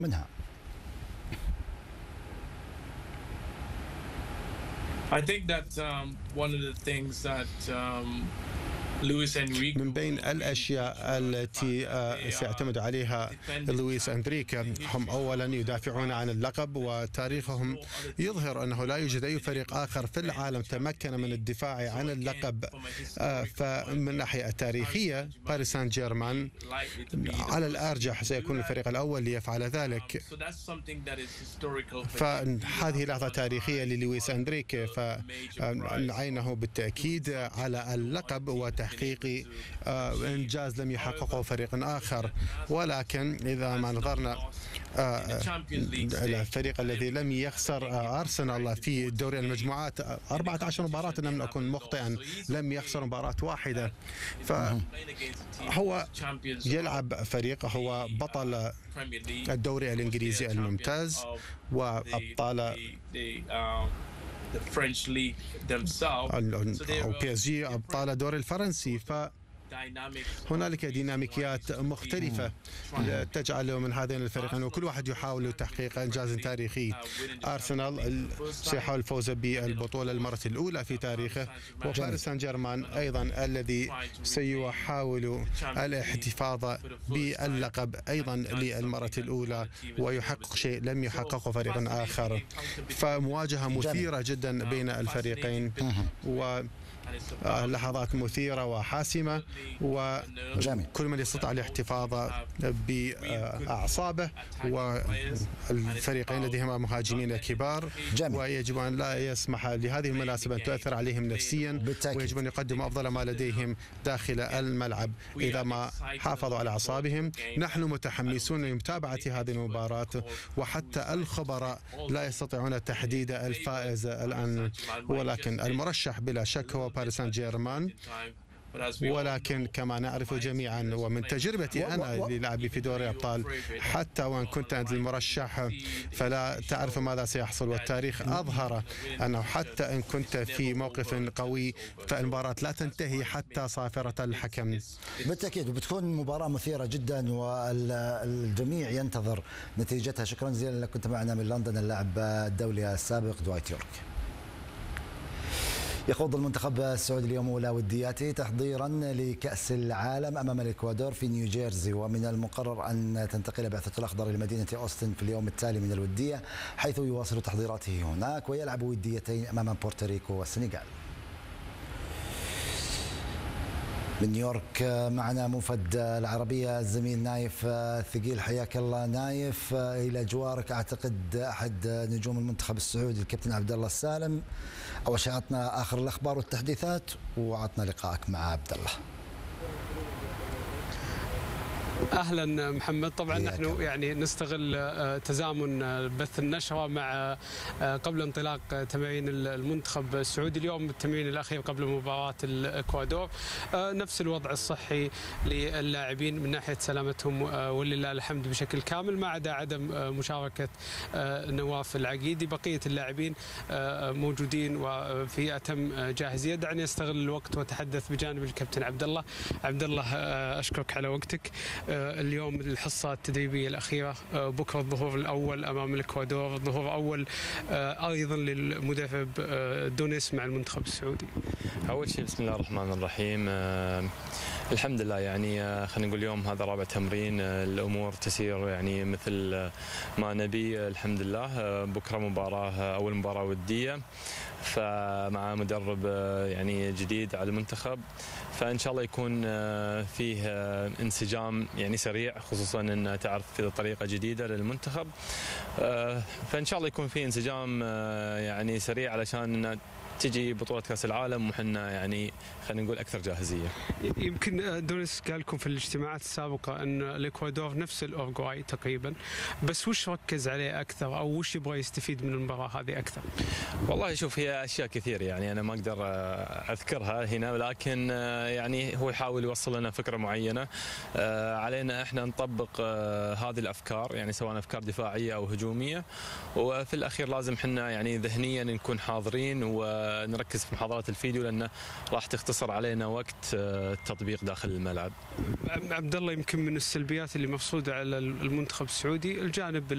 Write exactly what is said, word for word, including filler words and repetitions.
منها. I think that um, one of the things that um, من بين الأشياء التي سيعتمد عليها لويس أنريكي هم أولا يدافعون عن اللقب، وتاريخهم يظهر أنه لا يوجد أي فريق آخر في العالم تمكن من الدفاع عن اللقب. فمن الناحية التاريخية باريس سان جيرمان على الأرجح سيكون الفريق الأول ليفعل ذلك، فهذه لحظة تاريخية للويس أنريكي، فعينه بالتأكيد على اللقب وتحقيق تحقيق إنجاز لم يحققه فريق آخر. ولكن إذا ما نظرنا الفريق الذي لم يخسر أرسنال في دوري المجموعات أربعة عشر مباراة، لم أكن مخطئا، لم يخسر مباراة واحدة. فهو يلعب فريق هو بطل الدوري الإنجليزي الممتاز وأبطال أو بي اس جي أبطال الدوري الفرنسي. ف هنالك ديناميكيات مختلفة تجعل من هذين الفريقين وكل واحد يحاول تحقيق إنجاز تاريخي. أرسنال سيحاول الفوز بالبطولة المرة الأولى في تاريخه، وباريس سان جيرمان أيضا الذي سيحاول الاحتفاظ باللقب أيضا للمرة الأولى ويحقق شيء لم يحققه فريق آخر. فمواجهة مثيرة جدا بين الفريقين و لحظات مثيرة وحاسمة، وكل من يستطيع الاحتفاظ بأعصابه، والفريقين لديهما مهاجمين كبار ويجب أن لا يسمح لهذه المناسبة أن تؤثر عليهم نفسيا، ويجب أن يقدموا أفضل ما لديهم داخل الملعب إذا ما حافظوا على أعصابهم. نحن متحمسون لمتابعة هذه المباراة، وحتى الخبراء لا يستطيعون تحديد الفائز الآن، ولكن المرشح بلا شك هو باريس سان جيرمان. ولكن كما نعرف جميعا ومن تجربتي أنا للعبي في دوري الأبطال، حتى وإن كنت أنت المرشح فلا تعرف ماذا سيحصل، والتاريخ أظهر أنه حتى إن كنت في موقف قوي فالمباراة لا تنتهي حتى صافرة الحكم. بالتأكيد بتكون مباراة مثيرة جدا والجميع ينتظر نتيجتها. شكرا جزيلا لك، كنت معنا من لندن اللاعب الدولي السابق دوايت يورك. يخوض المنتخب السعودي اليوم أولى ودياته تحضيرا لكأس العالم أمام الإكوادور في نيوجيرسي، ومن المقرر أن تنتقل بعثة الأخضر إلى مدينة أوستن في اليوم التالي من الودية، حيث يواصل تحضيراته هناك ويلعب وديتين أمام بورتوريكو والسنغال. من نيويورك معنا موفد العربية الزميل نايف ثقيل، حياك الله نايف. إلى جوارك أعتقد أحد نجوم المنتخب السعودي الكابتن عبد الله السالم. أول شيء عطنا آخر الأخبار والتحديثات وعطنا لقائك مع عبد الله. اهلا محمد. طبعا نحن يعني نستغل تزامن بث النشره مع قبل انطلاق تمارين المنتخب السعودي اليوم، التمرين الاخير قبل مباراه الاكوادور. نفس الوضع الصحي للاعبين من ناحيه سلامتهم ولله الحمد بشكل كامل، ما عدا عدم مشاركه نواف العقيدي. بقيه اللاعبين موجودين وفي اتم جاهزيه. دعني استغل الوقت واتحدث بجانب الكابتن عبد الله. عبد الله اشكرك على وقتك. اليوم الحصة التدريبية الأخيرة، بكرة الظهور الأول أمام الإكوادور، الظهور أول أيضا للمدرب دونيس مع المنتخب السعودي. أول شيء بسم الله الرحمن الرحيم. الحمد لله، يعني خلينا نقول اليوم هذا رابع تمرين، الأمور تسير يعني مثل ما نبي الحمد لله. بكرة مباراة أول مباراة ودية، فمع مدرب يعني جديد على المنتخب، فإن شاء الله يكون فيه انسجام يعني سريع، خصوصا أن تعرف في طريقة جديدة للمنتخب، فإن شاء الله يكون فيه انسجام يعني سريع علشان تجي بطولة كأس العالم وحنا يعني خلينا نقول أكثر جاهزية. يمكن دونيس قال لكم في الاجتماعات السابقة أن الإكوادور نفس الأورجواي تقريبا، بس وش ركز عليه أكثر أو وش يبغى يستفيد من المباراة هذه أكثر؟ والله شوف، هي أشياء كثير يعني أنا ما أقدر أذكرها هنا، ولكن يعني هو يحاول يوصل لنا فكرة معينة. علينا إحنا نطبق هذه الأفكار، يعني سواء أفكار دفاعية أو هجومية، وفي الأخير لازم حنا يعني ذهنيا نكون حاضرين و نركز في محاضرات الفيديو لأنه راح تختصر علينا وقت التطبيق داخل الملعب. عبد الله، يمكن من السلبيات اللي مفروضة على المنتخب السعودي الجانب